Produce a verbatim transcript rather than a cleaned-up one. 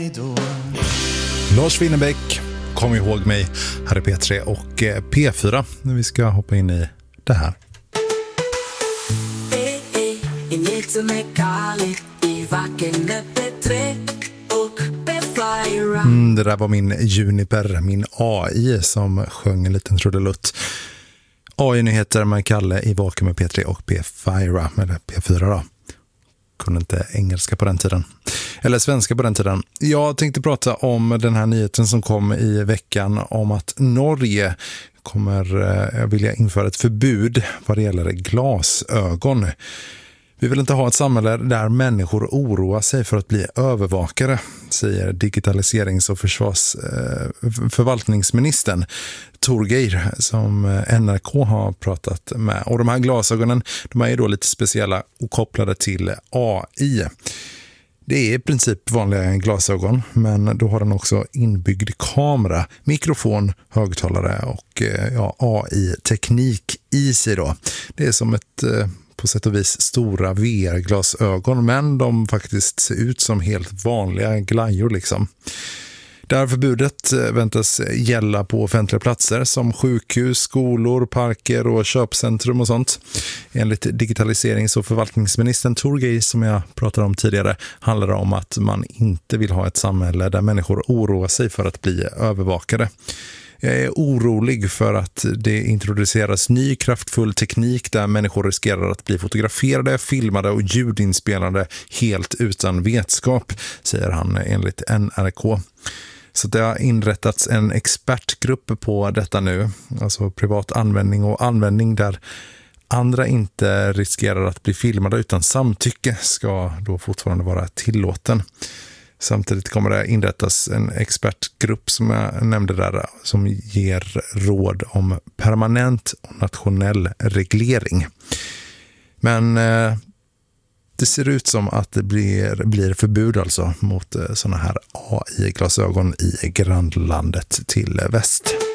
Lars Winnerbäck, kom ihåg mig. Här är P tre och P fyra när vi ska hoppa in i det här. Mm, det där var min Juniper, min A I som sjöng en liten trudelutt. A I-nyheter med Kalle i Vaken med P tre och P fyra, eller P fyra då. Kunde inte engelska på den tiden. Eller svenska på den tiden. Jag tänkte prata om den här nyheten som kom i veckan om att Norge kommer eh, vilja införa ett förbud vad det gäller glasögon. Vi vill inte ha ett samhälle där människor oroar sig för att bli övervakare, säger digitaliserings- och försvars, eh, förvaltningsministern Torgeir som N R K har pratat med. Och de här glasögonen, de är ju då lite speciella och kopplade till A I. Det är i princip vanliga glasögon, men då har den också inbyggd kamera, mikrofon, högtalare och ja, A I-teknik i sig då. Det är som ett på sätt och vis stora V R-glasögon, men de faktiskt ser ut som helt vanliga glajjor liksom. Det här förbudet väntas gälla på offentliga platser som sjukhus, skolor, parker och köpcentrum och sånt. Enligt digitaliserings- och förvaltningsministern Torgeir som jag pratade om tidigare handlar det om att man inte vill ha ett samhälle där människor oroar sig för att bli övervakade. Jag är orolig för att det introduceras ny kraftfull teknik där människor riskerar att bli fotograferade, filmade och ljudinspelade helt utan vetskap, säger han enligt N R K. Så det har inrättats en expertgrupp på detta nu, alltså privat användning och användning där andra inte riskerar att bli filmade utan samtycke ska då fortfarande vara tillåten. Samtidigt kommer det inrättas en expertgrupp som jag nämnde där som ger råd om permanent och nationell reglering. Men eh, det ser ut som att det blir, blir förbud alltså mot eh, såna här A I-glasögon i grannlandet till väst.